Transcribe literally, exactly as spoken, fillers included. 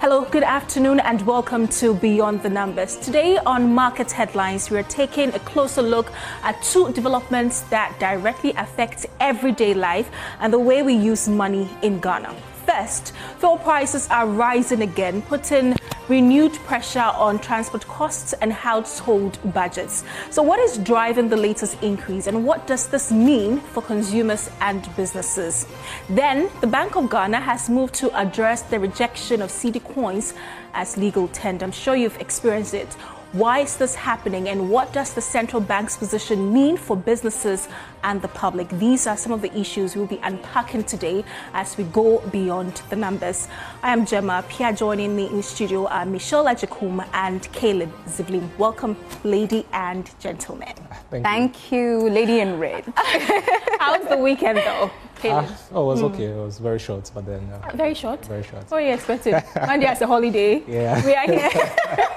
Hello, good afternoon and welcome to Beyond the Numbers. Today on Market Headlines, we are taking a closer look at two developments that directly affect everyday life and the way we use money in Ghana. First, fuel prices are rising again, putting renewed pressure on transport costs and household budgets. So what is driving the latest increase and what does this mean for consumers and businesses? Then, the Bank of Ghana has moved to address the rejection of cedi coins as legal tender. I'm sure you've experienced it. Why is this happening and what does the central bank's position mean for businesses and the public? These are some of the issues we'll be unpacking today as we go beyond the numbers. I am Gemma. Pia joining me in studio are Michelle Ajakum and Caleb Zivlin. Welcome, lady and gentlemen. Thank, Thank you. you, lady in red. How's the weekend though? Uh, oh, it was okay. It was very short, but then... Uh, very short? Very short. What are you expecting? Monday as a holiday? Yeah. We are here.